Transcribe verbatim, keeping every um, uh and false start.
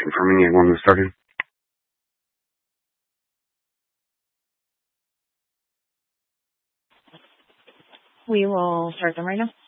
confirming A one is started. We will start them right now.